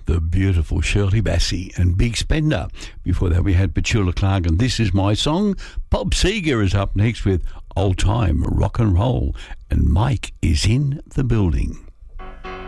the beautiful Shirley Bassey and Big Spender. Before that we had Petula Clark and This Is My Song. Bob Seger is up next with Old Time Rock and Roll, and Mike is in the building.